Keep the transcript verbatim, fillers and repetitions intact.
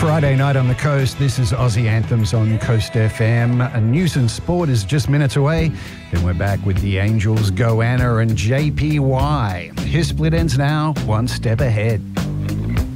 Friday night on the coast. This is Aussie Anthems on Coast F M. And news and sport is just minutes away. Then we're back with the Angels, Goanna and J P Y. His split ends now, one step ahead.